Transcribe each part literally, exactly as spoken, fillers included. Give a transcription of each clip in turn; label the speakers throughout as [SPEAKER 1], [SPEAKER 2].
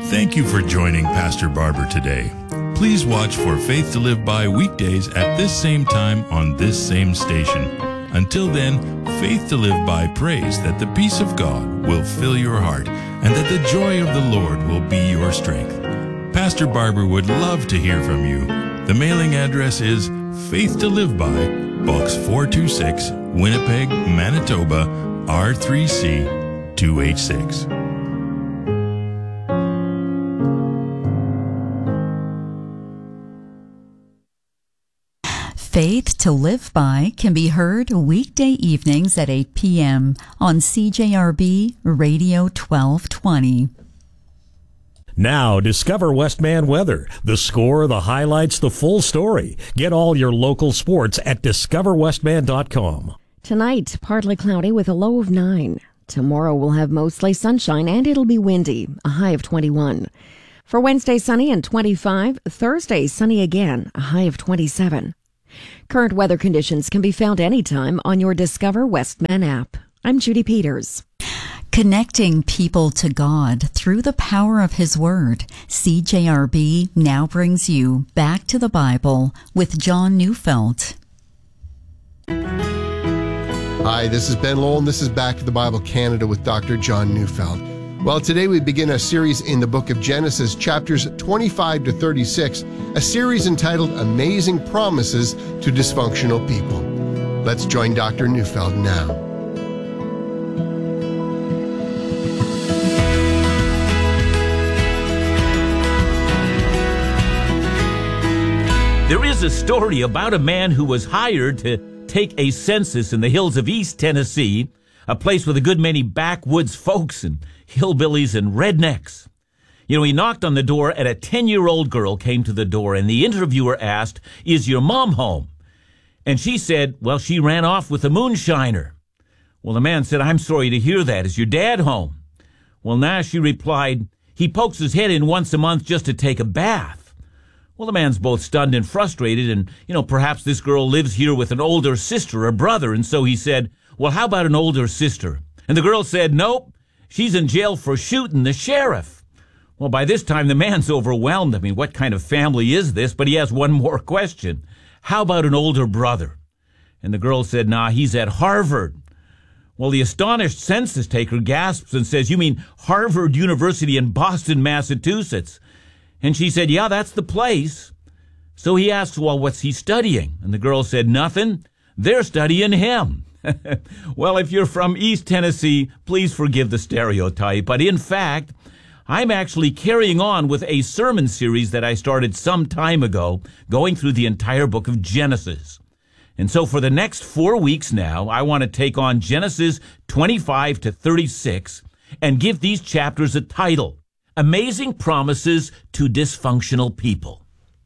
[SPEAKER 1] Thank you for joining Pastor Barber today. Please watch for Faith to Live By weekdays at this same time on this same station. Until then, Faith to Live By prays that the peace of God will fill your heart and that the joy of the Lord will be your strength. Pastor Barber would love to hear from you. The mailing address is Faith to Live By, Box four two six, Winnipeg, Manitoba, R three C two H six.
[SPEAKER 2] Faith to Live By can be heard weekday evenings at eight p.m. on C J R B Radio twelve twenty.
[SPEAKER 3] Now, discover Westman weather. The score, the highlights, the full story. Get all your local sports at discover westman dot com.
[SPEAKER 4] Tonight, partly cloudy with a low of nine. Tomorrow we'll have mostly sunshine and it'll be windy, a high of twenty-one. For Wednesday, sunny and twenty-five. Thursday, sunny again, a high of twenty-seven. Current weather conditions can be found anytime on your Discover Westman app. I'm Judy Peters.
[SPEAKER 2] Connecting people to God through the power of His Word, C J R B now brings you Back to the Bible with John Neufeld.
[SPEAKER 5] Hi, this is Ben Lowell, and this is Back to the Bible Canada with Doctor John Neufeld. Well, today we begin a series in the book of Genesis, chapters twenty-five to thirty-six, a series entitled Amazing Promises to Dysfunctional People. Let's join Doctor Neufeld now.
[SPEAKER 6] There is a story about a man who was hired to take a census in the hills of East Tennessee, a place with a good many backwoods folks and hillbillies and rednecks. You know, he knocked on the door and a ten-year-old girl came to the door, and the interviewer asked, "Is your mom home?" And she said, "Well, she ran off with a moonshiner." Well, the man said, "I'm sorry to hear that. Is your dad home?" Well, now she replied, "He pokes his head in once a month just to take a bath." Well, the man's both stunned and frustrated, and, you know, perhaps this girl lives here with an older sister or brother, and so he said, "Well, how about an older sister?" And the girl said, "Nope, she's in jail for shooting the sheriff." Well, by this time, the man's overwhelmed. I mean, what kind of family is this? But he has one more question. "How about an older brother?" And the girl said, "Nah, he's at Harvard." Well, the astonished census taker gasps and says, "You mean Harvard University in Boston, Massachusetts?" And she said, "Yeah, that's the place." So he asks, "Well, what's he studying?" And the girl said, "Nothing. They're studying him." Well, if you're from East Tennessee, please forgive the stereotype. But in fact, I'm actually carrying on with a sermon series that I started some time ago, going through the entire book of Genesis. And so for the next four weeks now, I want to take on Genesis twenty-five to thirty-six and give these chapters a title: Amazing Promises to Dysfunctional People.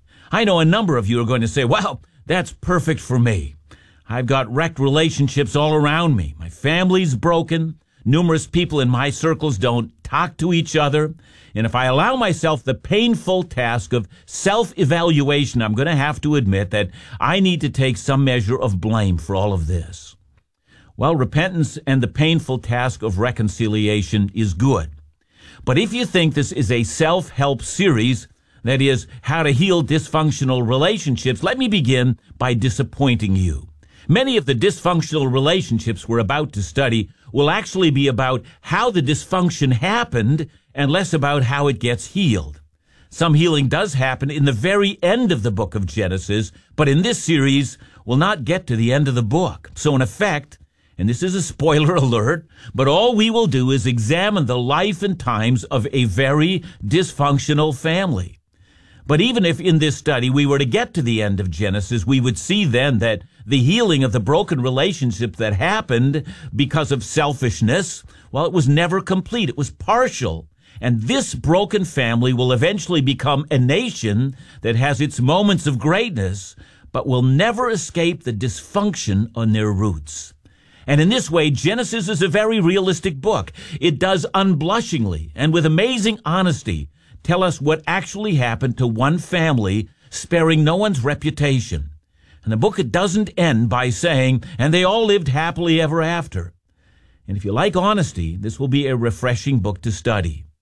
[SPEAKER 6] I know a number of you are going to say, "Well, that's perfect for me. I've got wrecked relationships all around me. My family's broken. Numerous people in my circles don't talk to each other. And if I allow myself the painful task of self-evaluation, I'm going to have to admit that I need to take some measure of blame for all of this." Well, repentance and the painful task of reconciliation is good. But if you think this is a self-help series, that is, how to heal dysfunctional relationships, let me begin by disappointing you. Many of the dysfunctional relationships we're about to study will actually be about how the dysfunction happened and less about how it gets healed. Some healing does happen in the very end of the book of Genesis, but in this series, we'll not get to the end of the book. So in effect, and this is a spoiler alert, but all we will do is examine the life and times of a very dysfunctional family. But even if in this study we were to get to the end of Genesis, we would see then that the healing of the broken relationships that happened because of selfishness, well, it was never complete. It was partial. And this broken family will eventually become a nation that has its moments of greatness, but will never escape the dysfunction on their roots. And in this way, Genesis is a very realistic book. It does unblushingly and with amazing honesty tell us what actually happened to one family, sparing no one's reputation. And the book, it doesn't end by saying, "and they all lived happily ever after." And if you like honesty, this will be a refreshing book to study.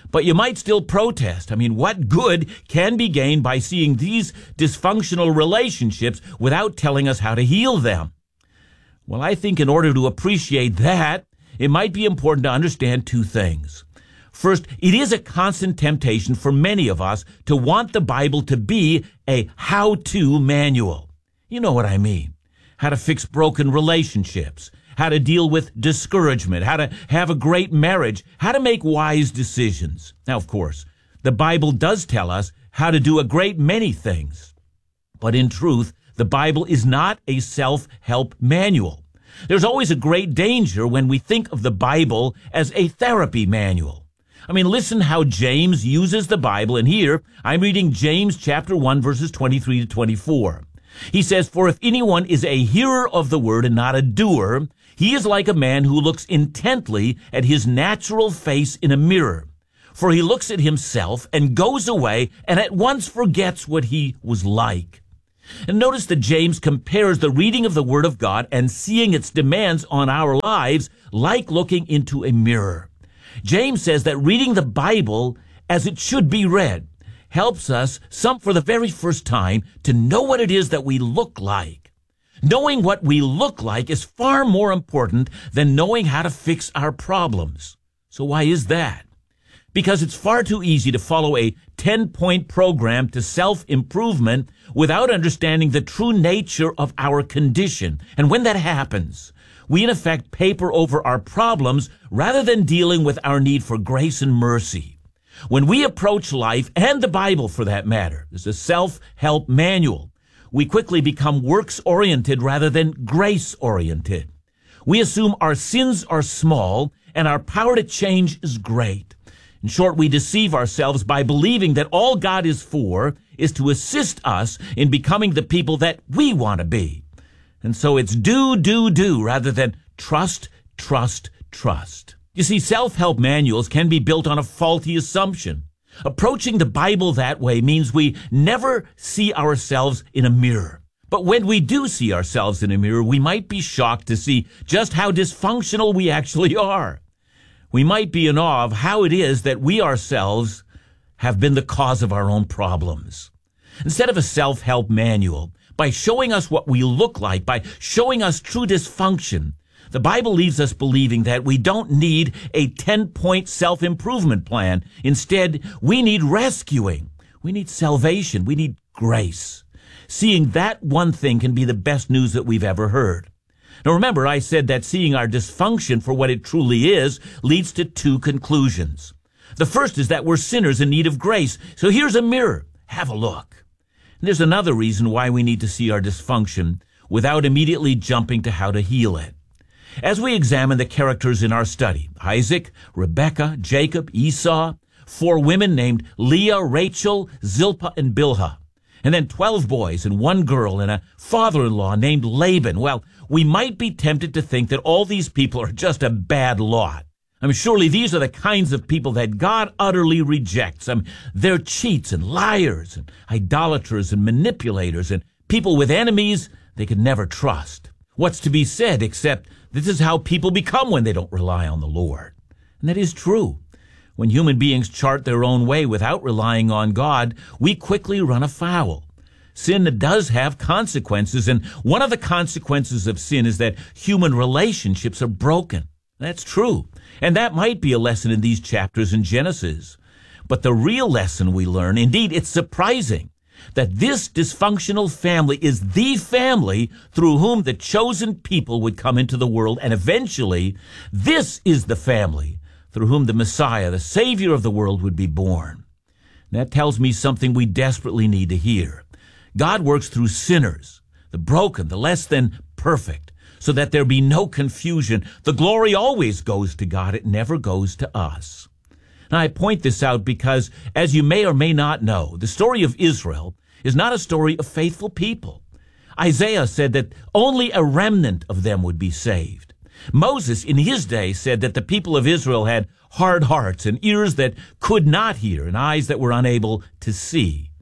[SPEAKER 6] But you might still protest. I mean, what good can be gained by seeing these dysfunctional relationships without telling us how to heal them? Well, I think in order to appreciate that, it might be important to understand two things. First, it is a constant temptation for many of us to want the Bible to be a how-to manual. You know what I mean. How to fix broken relationships, how to deal with discouragement, how to have a great marriage, how to make wise decisions. Now, of course, the Bible does tell us how to do a great many things. But in truth, the Bible is not a self-help manual. There's always a great danger when we think of the Bible as a therapy manual. I mean, listen how James uses the Bible, and here I'm reading James chapter one, verses twenty-three to twenty-four. He says, "For if anyone is a hearer of the word and not a doer, he is like a man who looks intently at his natural face in a mirror. For he looks at himself and goes away and at once forgets what he was like." And notice that James compares the reading of the Word of God and seeing its demands on our lives like looking into a mirror. James says that reading the Bible as it should be read helps us, some for the very first time, to know what it is that we look like. Knowing what we look like is far more important than knowing how to fix our problems. So why is that? Because it's far too easy to follow a ten-point program to self-improvement without understanding the true nature of our condition. And when that happens, we in effect paper over our problems rather than dealing with our need for grace and mercy. When we approach life, and the Bible for that matter, as a self-help manual, we quickly become works-oriented rather than grace-oriented. We assume our sins are small and our power to change is great. In short, we deceive ourselves by believing that all God is for is to assist us in becoming the people that we want to be. And so it's do, do, do rather than trust, trust, trust. You see, self-help manuals can be built on a faulty assumption. Approaching the Bible that way means we never see ourselves in a mirror. But when we do see ourselves in a mirror, we might be shocked to see just how dysfunctional we actually are. We might be in awe of how it is that we ourselves have been the cause of our own problems. Instead of a self-help manual, by showing us what we look like, by showing us true dysfunction, the Bible leaves us believing that we don't need a ten-point self-improvement plan. Instead, we need rescuing. We need salvation. We need grace. Seeing that one thing can be the best news that we've ever heard. Now remember, I said that seeing our dysfunction for what it truly is leads to two conclusions. The first is that we're sinners in need of grace. So here's a mirror. Have a look. And there's another reason why we need to see our dysfunction without immediately jumping to how to heal it. As we examine the characters in our study, Isaac, Rebekah, Jacob, Esau, four women named Leah, Rachel, Zilpah, and Bilhah, and then twelve boys and one girl and a father-in-law named Laban, well, we might be tempted to think that all these people are just a bad lot. I mean, surely these are the kinds of people that God utterly rejects. I mean, they're cheats and liars and idolaters and manipulators and people with enemies they could never trust. What's to be said except this is how people become when they don't rely on the Lord. And that is true. When human beings chart their own way without relying on God, we quickly run afoul. Sin does have consequences, and one of the consequences of sin is that human relationships are broken. That's true. And that might be a lesson in these chapters in Genesis. But the real lesson we learn, indeed, it's surprising, that this dysfunctional family is the family through whom the chosen people would come into the world, and eventually, this is the family through whom the Messiah, the Savior of the world, would be born. That tells me something we desperately need to hear. God works through sinners, the broken, the less than perfect, so that there be no confusion. The glory always goes to God. It never goes to us. Now, I point this out because, as you may or may not know, the story of Israel is not a story of faithful people. Isaiah said that only a remnant of them would be saved. Moses, in his day, said that the people of Israel had hard hearts and ears that could not hear and eyes that were unable to see.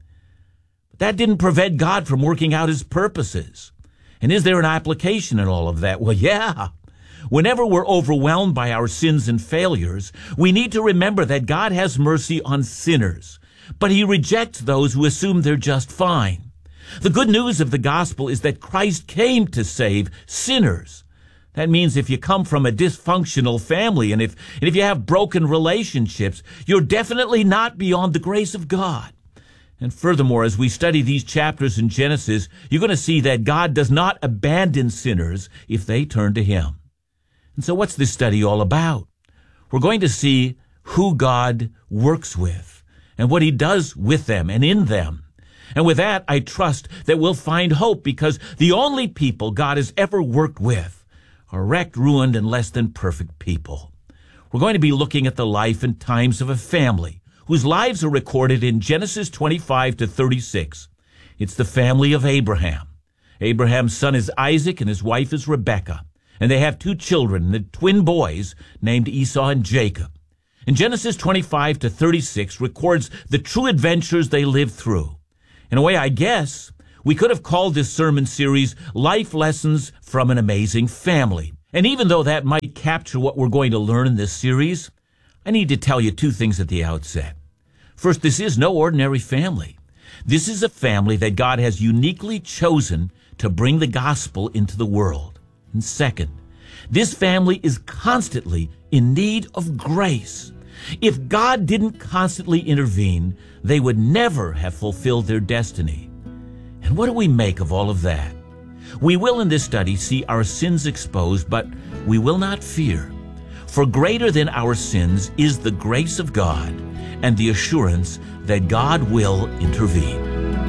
[SPEAKER 6] But that didn't prevent God from working out his purposes. And is there an application in all of that? Well, yeah. Whenever we're overwhelmed by our sins and failures, we need to remember that God has mercy on sinners, but he rejects those who assume they're just fine. The good news of the gospel is that Christ came to save sinners. That means if you come from a dysfunctional family and if, and if you have broken relationships, you're definitely not beyond the grace of God. And furthermore, as we study these chapters in Genesis, you're going to see that God does not abandon sinners if they turn to him. And so what's this study all about? We're going to see who God works with and what he does with them and in them. And with that, I trust that we'll find hope, because the only people God has ever worked with are wrecked, ruined, and less than perfect people. We're going to be looking at the life and times of a family whose lives are recorded in Genesis twenty-five to thirty-six. It's the family of Abraham. Abraham's son is Isaac and his wife is Rebekah. And they have two children, the twin boys named Esau and Jacob. And Genesis twenty-five to thirty-six records the true adventures they lived through. In a way, I guess, we could have called this sermon series Life Lessons from an Amazing Family. And even though that might capture what we're going to learn in this series, I need to tell you two things at the outset. First, this is no ordinary family. This is a family that God has uniquely chosen to bring the gospel into the world. And second, this family is constantly in need of grace. If God didn't constantly intervene, they would never have fulfilled their destiny. And what do we make of all of that? We will in this study see our sins exposed, but we will not fear. For greater than our sins is the grace of God and the assurance that God will intervene.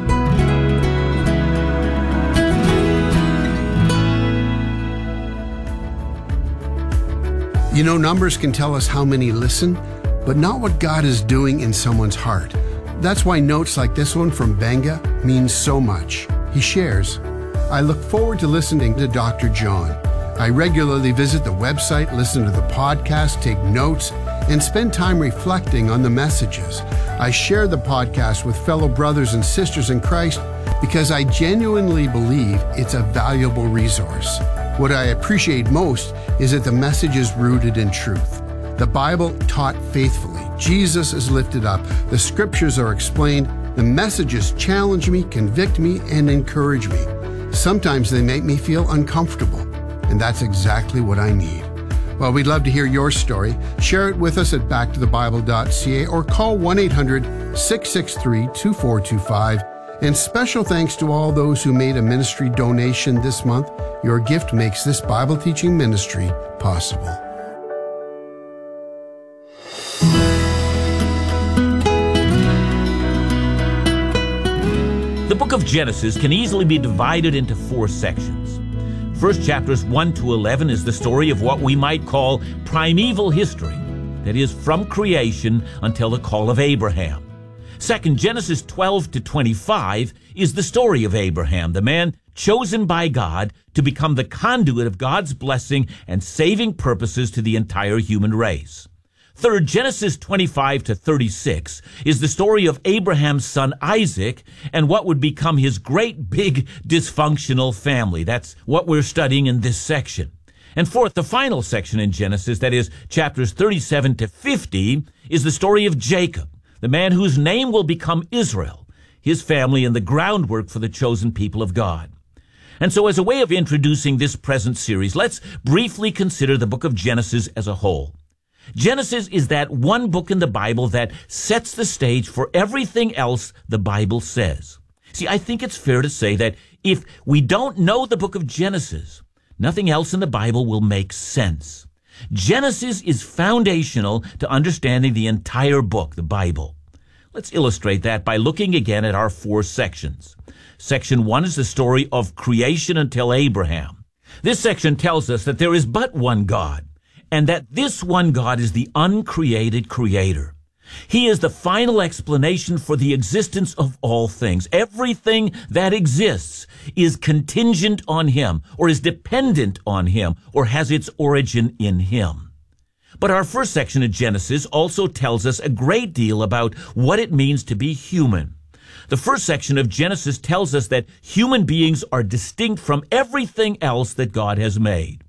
[SPEAKER 5] You know, numbers can tell us how many listen, but not what God is doing in someone's heart. That's why notes like this one from Benga means so much. He shares, I look forward to listening to Doctor John. I regularly visit the website, listen to the podcast, take notes, and spend time reflecting on the messages. I share the podcast with fellow brothers and sisters in Christ because I genuinely believe it's a valuable resource. What I appreciate most is that the message is rooted in truth. The Bible taught faithfully. Jesus is lifted up. The scriptures are explained. The messages challenge me, convict me, and encourage me. Sometimes they make me feel uncomfortable, and that's exactly what I need. Well, we'd love to hear your story. Share it with us at back to the bible dot c a or call one eight hundred, six six three, two four two five. And special thanks to all those who made a ministry donation this month. Your gift makes this Bible teaching ministry possible.
[SPEAKER 6] The book of Genesis can easily be divided into four sections. First, chapters one to eleven is the story of what we might call primeval history, that is, from creation until the call of Abraham. Second, Genesis twelve to twenty-five is the story of Abraham, the man chosen by God to become the conduit of God's blessing and saving purposes to the entire human race. Third, Genesis twenty-five to thirty-six is the story of Abraham's son Isaac and what would become his great big dysfunctional family. That's what we're studying in this section. And fourth, the final section in Genesis, that is chapters thirty-seven to fifty, is the story of Jacob, the man whose name will become Israel, his family, and the groundwork for the chosen people of God. And so as a way of introducing this present series, let's briefly consider the book of Genesis as a whole. Genesis is that one book in the Bible that sets the stage for everything else the Bible says. See, I think it's fair to say that if we don't know the book of Genesis, nothing else in the Bible will make sense. Genesis is foundational to understanding the entire book, the Bible. Let's illustrate that by looking again at our four sections. Section one is the story of creation until Abraham. This section tells us that there is but one God, and that this one God is the uncreated creator. He is the final explanation for the existence of all things. Everything that exists is contingent on him, or is dependent on him, or has its origin in him. But our first section of Genesis also tells us a great deal about what it means to be human. The first section of Genesis tells us that human beings are distinct from everything else that God has made.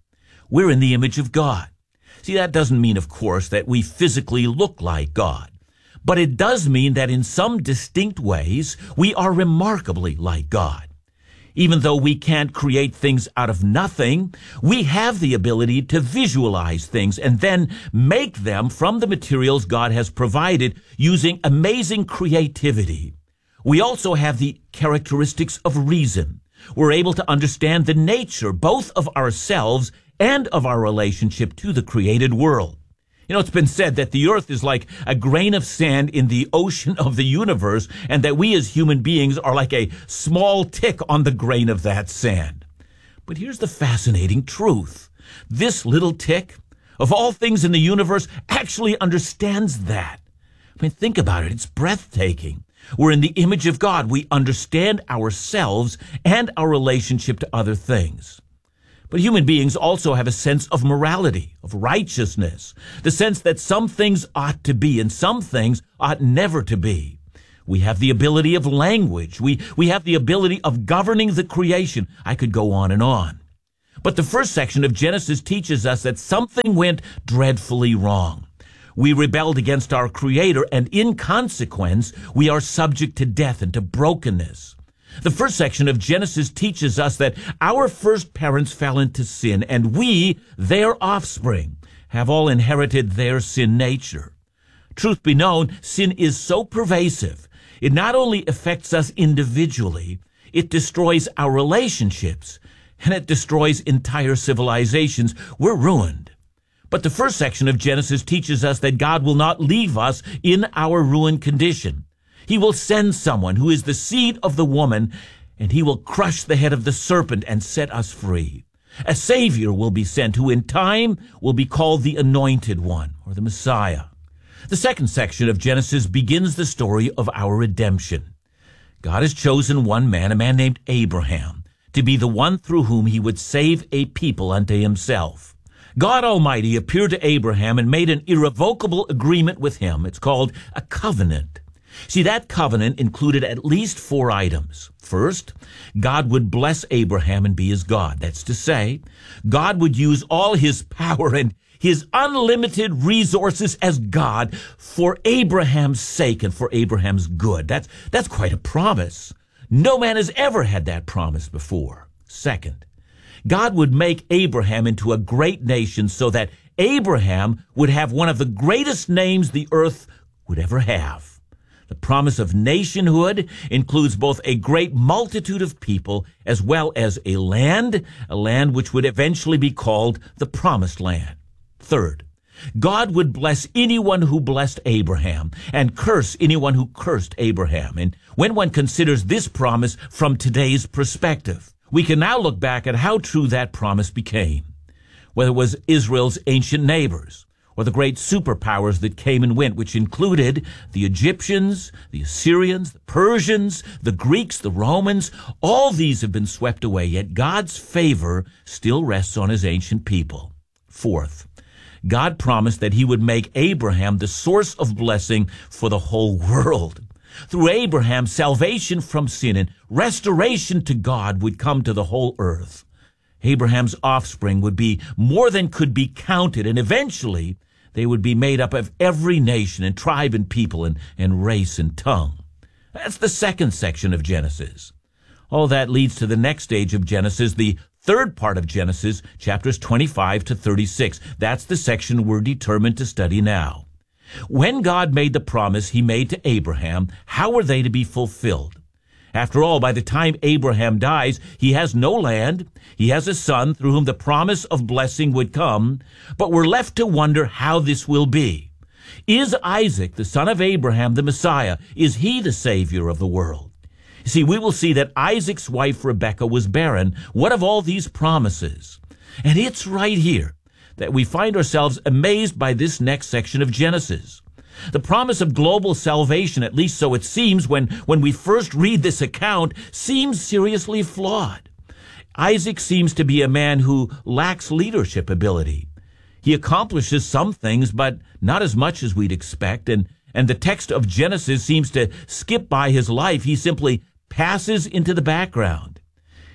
[SPEAKER 6] we're in the image of God. See, that doesn't mean, of course, that we physically look like God. But it does mean that in some distinct ways, we are remarkably like God. Even though we can't create things out of nothing, we have the ability to visualize things and then make them from the materials God has provided using amazing creativity. We also have the characteristics of reason. We're able to understand the nature both of ourselves and of our relationship to the created world. You know, it's been said that the earth is like a grain of sand in the ocean of the universe, and that we as human beings are like a small tick on the grain of that sand. But here's the fascinating truth. This little tick, of all things in the universe, actually understands that. I mean, think about it. It's breathtaking. We're in the image of God. We understand ourselves and our relationship to other things. But human beings also have a sense of morality, of righteousness, the sense that some things ought to be and some things ought never to be. We have the ability of language. We, we have the ability of governing the creation. I could go on and on. But the first section of Genesis teaches us that something went dreadfully wrong. We rebelled against our Creator, and in consequence, we are subject to death and to brokenness. The first section of Genesis teaches us that our first parents fell into sin, and we, their offspring, have all inherited their sin nature. Truth be known, sin is so pervasive, it not only affects us individually, it destroys our relationships, and it destroys entire civilizations. We're ruined. But the first section of Genesis teaches us that God will not leave us in our ruined condition. He will send someone who is the seed of the woman, and he will crush the head of the serpent and set us free. A Savior will be sent who in time will be called the Anointed One, or the Messiah. The second section of Genesis begins the story of our redemption. God has chosen one man, a man named Abraham, to be the one through whom he would save a people unto himself. God Almighty appeared to Abraham and made an irrevocable agreement with him. It's called a covenant. See, that covenant included at least four items. First, God would bless Abraham and be his God. That's to say, God would use all his power and his unlimited resources as God for Abraham's sake and for Abraham's good. That's, that's quite a promise. No man has ever had that promise before. Second, God would make Abraham into a great nation so that Abraham would have one of the greatest names the earth would ever have. The promise of nationhood includes both a great multitude of people as well as a land, a land which would eventually be called the Promised Land. Third, God would bless anyone who blessed Abraham and curse anyone who cursed Abraham. And when one considers this promise from today's perspective, we can now look back at how true that promise became. Whether it was Israel's ancient neighbors, or the great superpowers that came and went, which included the Egyptians, the Assyrians, the Persians, the Greeks, the Romans. All these have been swept away, yet God's favor still rests on his ancient people. Fourth, God promised that he would make Abraham the source of blessing for the whole world. Through Abraham, salvation from sin and restoration to God would come to the whole earth. Abraham's offspring would be more than could be counted, and eventually they would be made up of every nation and tribe and people and, and race and tongue. That's the second section of Genesis. All that leads to the next stage of Genesis, the third part of Genesis, chapters twenty-five to thirty-six. That's the section we're determined to study now. When God made the promise he made to Abraham, how were they to be fulfilled? After all, by the time Abraham dies, he has no land, he has a son through whom the promise of blessing would come, but we're left to wonder how this will be. Is Isaac, the son of Abraham, the Messiah? Is he the Savior of the world? See, we will see that Isaac's wife Rebekah was barren. What of all these promises? And it's right here that we find ourselves amazed by this next section of Genesis. The promise of global salvation, at least so it seems when, when we first read this account, seems seriously flawed. Isaac seems to be a man who lacks leadership ability. He accomplishes some things, but not as much as we'd expect, and, and the text of Genesis seems to skip by his life. He simply passes into the background.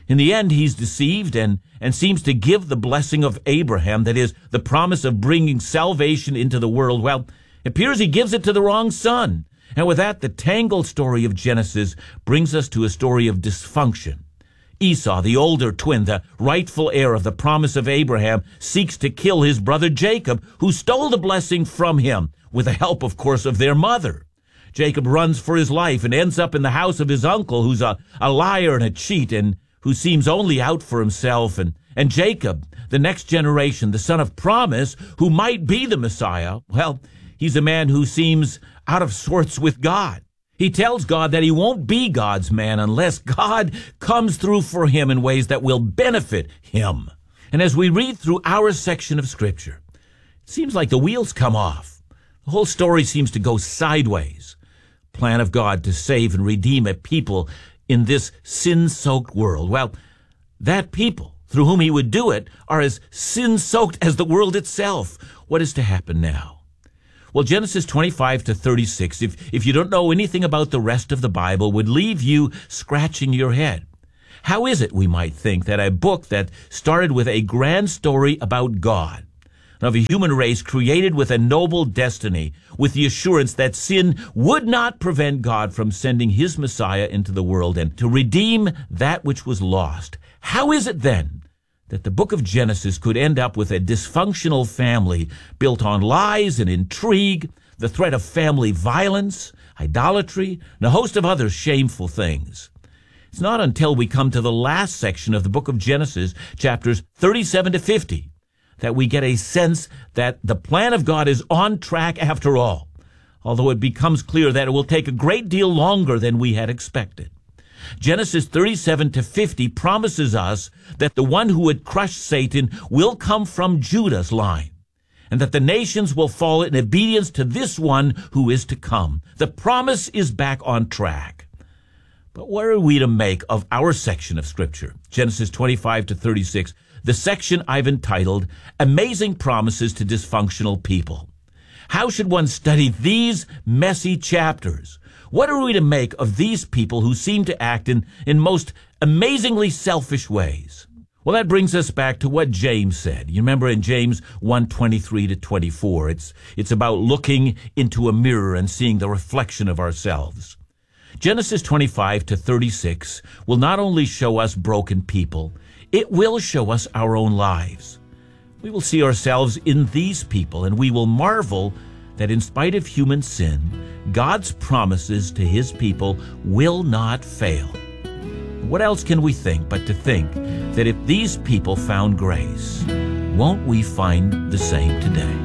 [SPEAKER 6] In the end, he's deceived and, and seems to give the blessing of Abraham, that is, the promise of bringing salvation into the world. Well, it appears he gives it to the wrong son. And with that, the tangled story of Genesis brings us to a story of dysfunction. Esau, the older twin, the rightful heir of the promise of Abraham, seeks to kill his brother Jacob, who stole the blessing from him, with the help, of course, of their mother. Jacob runs for his life and ends up in the house of his uncle, who's a, a liar and a cheat and who seems only out for himself. And, and Jacob, the next generation, the son of promise, who might be the Messiah, well, he's a man who seems out of sorts with God. He tells God that he won't be God's man unless God comes through for him in ways that will benefit him. And as we read through our section of Scripture, it seems like the wheels come off. The whole story seems to go sideways. Plan of God to save and redeem a people in this sin-soaked world. Well, that people through whom he would do it are as sin-soaked as the world itself. What is to happen now? Well, Genesis twenty-five to thirty-six, if, if you don't know anything about the rest of the Bible, would leave you scratching your head. How is it, we might think, that a book that started with a grand story about God, of a human race created with a noble destiny, with the assurance that sin would not prevent God from sending his Messiah into the world and to redeem that which was lost. How is it then that the book of Genesis could end up with a dysfunctional family built on lies and intrigue, the threat of family violence, idolatry, and a host of other shameful things? It's not until we come to the last section of the book of Genesis, chapters thirty-seven to fifty, that we get a sense that the plan of God is on track after all, although it becomes clear that it will take a great deal longer than we had expected. Genesis thirty-seven to fifty promises us that the one who would crush Satan will come from Judah's line, and that the nations will fall in obedience to this one who is to come. The promise is back on track. But what are we to make of our section of Scripture, Genesis twenty-five to thirty-six, the section I've entitled Amazing Promises to Dysfunctional People? How should one study these messy chapters? What are we to make of these people who seem to act in, in most amazingly selfish ways? Well, that brings us back to what James said. You remember in James one, twenty-three to twenty-four, it's, it's about looking into a mirror and seeing the reflection of ourselves. Genesis twenty-five to thirty-six will not only show us broken people, it will show us our own lives. We will see ourselves in these people, and we will marvel that in spite of human sin, God's promises to his people will not fail. What else can we think but to think that if these people found grace, won't we find the same today?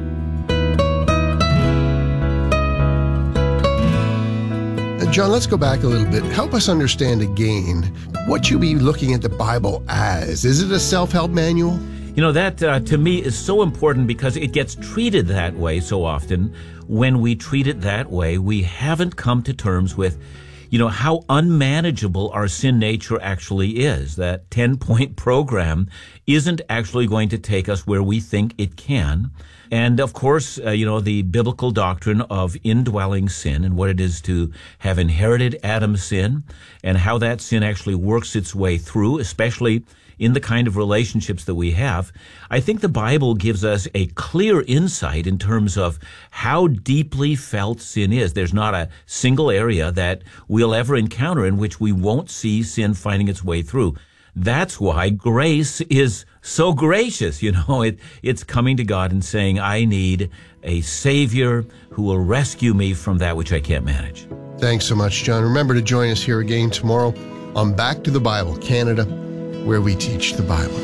[SPEAKER 5] John, let's go back a little bit. Help us understand again what you be looking at the Bible as. Is it a self-help manual?
[SPEAKER 6] You know, that uh, to me is so important because it gets treated that way so often. When we treat it that way, we haven't come to terms with, you know, how unmanageable our sin nature actually is. That ten-point program isn't actually going to take us where we think it can. And, of course, uh, you know, the biblical doctrine of indwelling sin and what it is to have inherited Adam's sin and how that sin actually works its way through, especially in the kind of relationships that we have. I think the Bible gives us a clear insight in terms of how deeply felt sin is. There's not a single area that we'll ever encounter in which we won't see sin finding its way through. That's why grace is so gracious. You know, it, it's coming to God and saying, I need a Savior who will rescue me from that which I can't manage.
[SPEAKER 5] Thanks so much, John. Remember to join us here again tomorrow on Back to the Bible Canada, where we teach the Bible.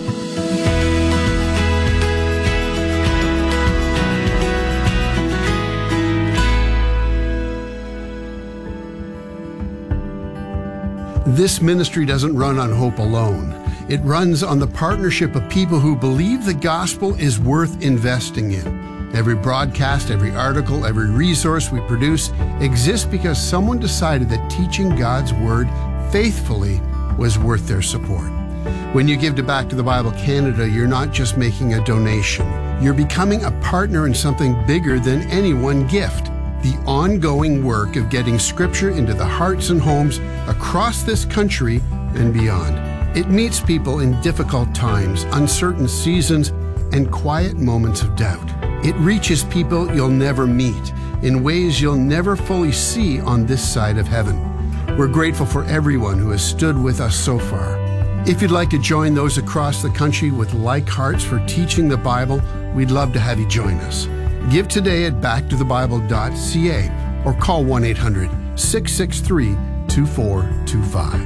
[SPEAKER 5] This ministry doesn't run on hope alone. It runs on the partnership of people who believe the gospel is worth investing in. Every broadcast, every article, every resource we produce exists because someone decided that teaching God's Word faithfully was worth their support. When you give to Back to the Bible Canada, you're not just making a donation. You're becoming a partner in something bigger than any one gift. The ongoing work of getting Scripture into the hearts and homes across this country and beyond.
[SPEAKER 7] It meets people in difficult times, uncertain seasons, and quiet moments of doubt. It reaches people you'll never meet in ways you'll never fully see on this side of heaven. We're grateful for everyone who has stood with us so far. If you'd like to join those across the country with like hearts for teaching the Bible, we'd love to have you join us. Give today at back to the bible dot c a or call one eight hundred, six six three, two four two five.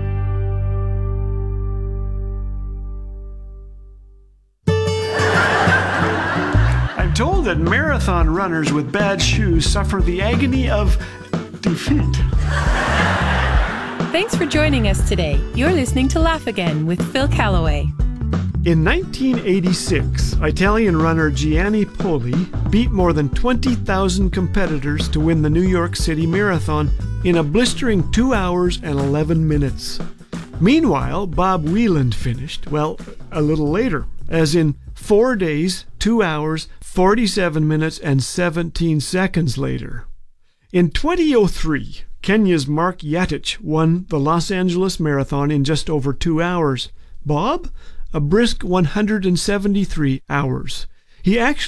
[SPEAKER 8] I'm told that marathon runners with bad shoes suffer the agony of defeat.
[SPEAKER 9] Thanks for joining us today. You're listening to Laugh Again with Phil Callaway.
[SPEAKER 8] In nineteen eighty-six, Italian runner Gianni Poli beat more than twenty thousand competitors to win the New York City Marathon in a blistering two hours and eleven minutes. Meanwhile, Bob Wieland finished, well, a little later, as in four days, two hours, forty-seven minutes, and seventeen seconds later. In twenty oh three, Kenya's Mark Yatich won the Los Angeles Marathon in just over two hours. Bob? A brisk one hundred seventy-three hours. He actually